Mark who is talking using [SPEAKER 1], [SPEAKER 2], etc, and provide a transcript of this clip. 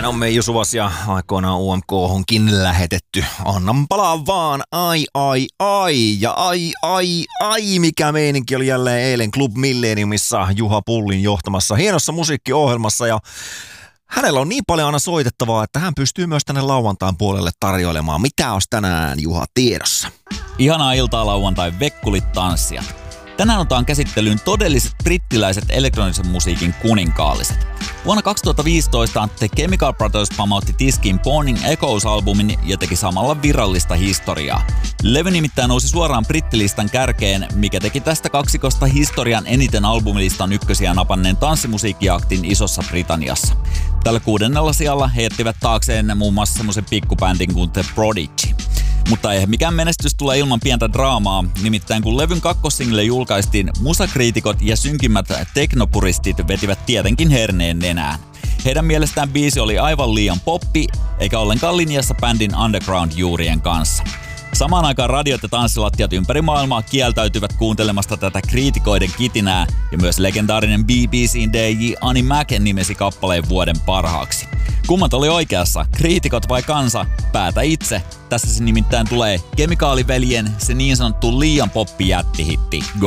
[SPEAKER 1] on Meiju Suvas ja aikoinaan UMK:honkin lähetetty. Annan palaa vaan, ai, ja ai, mikä meininki oli jälleen eilen Club Millenniumissa Juha Pullin johtamassa hienossa musiikkiohjelmassa ja hänellä on niin paljon aina soitettavaa, että hän pystyy myös tänne lauantain puolelle tarjoilemaan. Mitä olisi tänään, Juha, tiedossa?
[SPEAKER 2] Ihanaa iltaa lauantai, vekkulit tanssijat. Tänään otetaan käsittelyyn todelliset brittiläiset elektronisen musiikin kuninkaalliset. Vuonna 2015 The Chemical Brothers pamautti tiskiin Burning Echoes-albumin ja teki samalla virallista historiaa. Levy nimittäin nousi suoraan brittilistan kärkeen, mikä teki tästä kaksikosta historian eniten albumilistan ykkösiä napanneen tanssimusiikkiaktin Isossa Britanniassa. Tällä 6. sijalla he jättivät taakseen muun muassa semmoisen pikkubändin kuin The Prodigy. Mutta eihän mikään menestys tule ilman pientä draamaa, nimittäin kun levyn kakkosingle julkaistiin, musakriitikot ja synkimmät teknopuristit vetivät tietenkin herneen nenään. Heidän mielestään biisi oli aivan liian poppi, eikä ollenkaan linjassa bändin underground-juurien kanssa. Samaan aikaan radiot ja tanssilattiat ympäri maailmaa kieltäytyvät kuuntelemasta tätä kriitikoiden kitinää, ja myös legendaarinen BBC:n DJ Annie Mac nimesi kappaleen vuoden parhaaksi. Kummat oli oikeassa, kriitikot vai kansa? Päätä itse. Tässä se nimittäin tulee Kemikaaliveljen, se niin sanottu liian poppi jättihitti. Go!